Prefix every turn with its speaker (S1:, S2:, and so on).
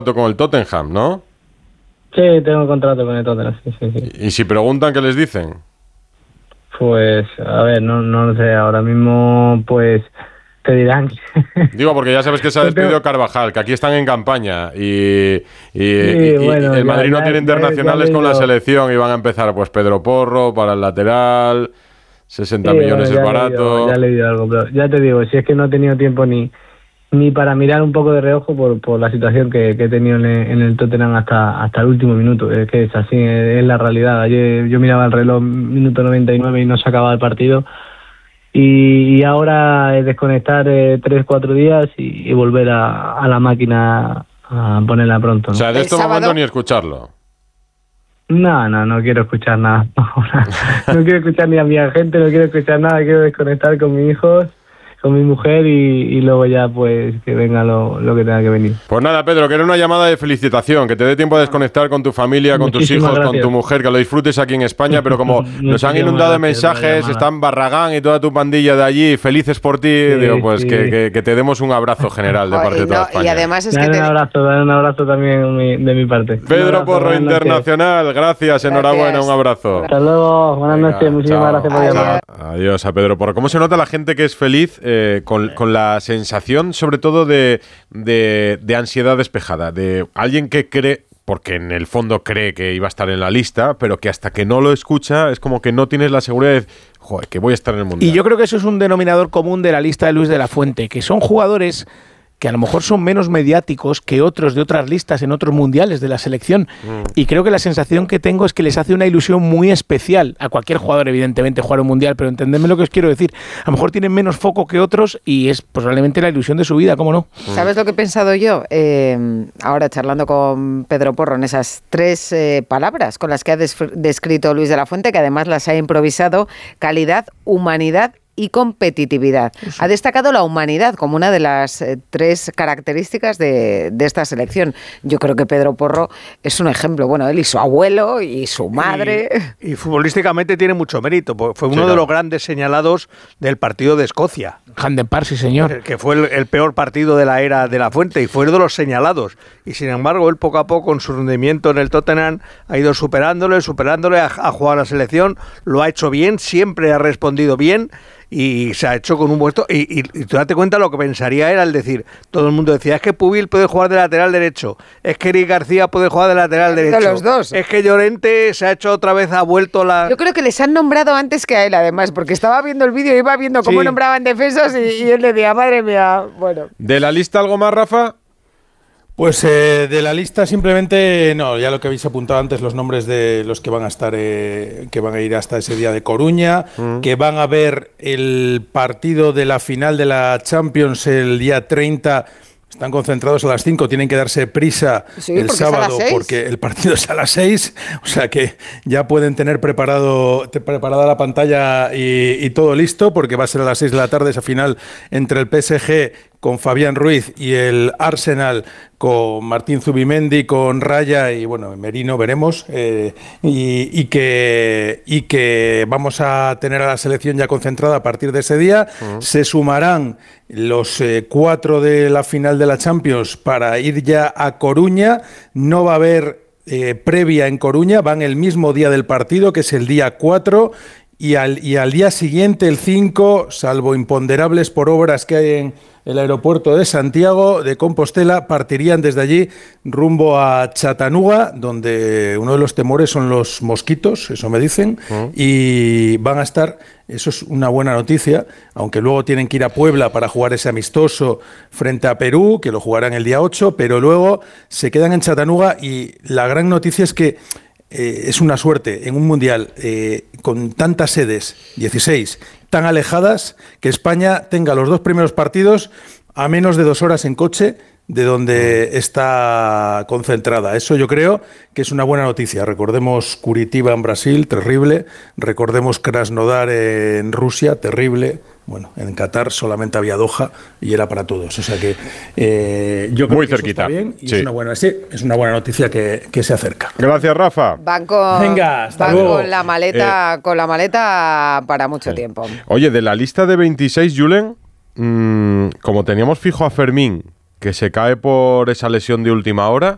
S1: con el Tottenham, ¿no?
S2: Sí, tengo contrato con el Tottenham, sí.
S1: Y si preguntan, ¿qué les dicen?
S2: Pues, a ver, no lo sé, ahora mismo, pues, te dirán que...
S1: Digo, porque ya sabes que se ha despedido Carvajal, que aquí están en campaña y
S2: bueno,
S1: el Madrid no
S2: ya
S1: tiene internacionales con la selección y van a empezar, pues, Pedro Porro para el lateral, 60 millones es barato.
S2: Ya he leído algo, pero ya te digo, si es que no he tenido tiempo ni para mirar un poco de reojo por la situación que he tenido en el Tottenham hasta el último minuto. Es que es así, es la realidad. Ayer yo miraba el reloj, minuto 99 y no se acababa el partido. Y ahora es desconectar 3-4 días y volver a la máquina a ponerla pronto, ¿no?
S1: O sea, de este momento ni escucharlo.
S2: No quiero escuchar nada ahora. No quiero escuchar ni a mi agente, no quiero escuchar nada, quiero desconectar con mis hijos, con mi mujer y luego ya pues que venga lo que tenga que venir.
S1: Pues nada, Pedro, que era una llamada de felicitación, que te dé tiempo a desconectar con tu familia, con tus hijos, con tu mujer, que lo disfrutes aquí en España, pero como nos han inundado de mensajes, están Barragán y toda tu pandilla de allí felices por ti, digo, pues sí. que te demos un abrazo general de parte de toda España.
S3: Y además es que
S2: un abrazo también de mi parte.
S1: Pedro Porro Internacional, gracias, enhorabuena, un abrazo.
S2: Hasta luego, buenas noches, muchísimas gracias por llamar.
S1: Adiós a Pedro Porro. ¿Cómo se nota la gente que es feliz con la sensación, sobre todo, de ansiedad despejada? De alguien que cree, porque en el fondo cree que iba a estar en la lista, pero que hasta que no lo escucha es como que no tienes la seguridad de, joder, que voy a estar en el Mundial.
S4: Y yo creo que eso es un denominador común de la lista de Luis de la Fuente, que son jugadores que a lo mejor son menos mediáticos que otros de otras listas en otros mundiales de la selección. Y creo que la sensación que tengo es que les hace una ilusión muy especial a cualquier jugador, evidentemente, jugar un mundial, pero entendedme lo que os quiero decir. A lo mejor tienen menos foco que otros y es probablemente la ilusión de su vida, ¿cómo no?
S3: ¿Sabes lo que he pensado yo? Ahora charlando con Pedro Porro en esas 3 palabras con las que ha descrito Luis de la Fuente, que además las ha improvisado: calidad, humanidad y competitividad. Eso. Ha destacado la humanidad como una de las 3 características de esta selección. Yo creo que Pedro Porro es un ejemplo. Bueno, él y su abuelo y su madre.
S4: Y futbolísticamente tiene mucho mérito. Fue uno de los grandes señalados del partido de Escocia. Hampden Park, sí señor. Que fue el peor partido de la era de la Fuente y fue uno de los señalados. Y sin embargo, él poco a poco, con su rendimiento en el Tottenham, ha ido superándole, ha jugado a la selección, lo ha hecho bien, siempre ha respondido bien. Y se ha hecho con un puesto. Y tú date cuenta lo que pensaría era al decir, todo el mundo decía, es que Pubil puede jugar de lateral derecho, es que Eric García puede jugar de lateral derecho.
S3: De los dos.
S4: Es que Llorente se ha hecho otra vez, ha vuelto la...
S3: Yo creo que les han nombrado antes que a él, además, porque estaba viendo el vídeo y iba viendo cómo nombraban defensas y él decía, madre mía, bueno.
S1: ¿De la lista algo más, Rafa?
S5: Pues de la lista simplemente, no, ya lo que habéis apuntado antes, los nombres de los que van a estar, que van a ir hasta ese día de Coruña, que van a ver el partido de la final de la Champions el día 30. Están concentrados a las 5, tienen que darse prisa el sábado porque el partido es a las 6, o sea que ya pueden tener preparada la pantalla y todo listo, porque va a ser a las 6 de la tarde esa final entre el PSG con Fabián Ruiz y el Arsenal con Martín Zubimendi, con Raya y bueno, Merino, veremos, y que vamos a tener a la selección ya concentrada a partir de ese día. Se sumarán los 4 de la final de la Champions para ir ya a Coruña. No va a haber previa en Coruña, van el mismo día del partido, que es el día 4, y al día siguiente, el 5, salvo imponderables por obras que hay en el aeropuerto de Santiago de Compostela, partirían desde allí rumbo a Chattanooga, donde uno de los temores son los mosquitos, eso me dicen, y van a estar, eso es una buena noticia, aunque luego tienen que ir a Puebla para jugar ese amistoso frente a Perú, que lo jugarán el día 8, pero luego se quedan en Chattanooga y la gran noticia es que es una suerte en un mundial con tantas sedes, 16, tan alejadas, que España tenga los 2 primeros partidos a menos de 2 horas en coche de donde está concentrada. Eso yo creo que es una buena noticia. Recordemos Curitiba en Brasil, terrible. Recordemos Krasnodar en Rusia, terrible. Bueno, en Qatar solamente había Doha y era para todos. O sea que yo creo
S1: muy
S5: que
S1: cerquita.
S5: Eso está bien y es una buena noticia que se acerca.
S1: Gracias, Rafa.
S3: Van con la maleta para mucho tiempo.
S1: Oye, de la lista de 26, Julen, como teníamos fijo a Fermín, que se cae por esa lesión de última hora,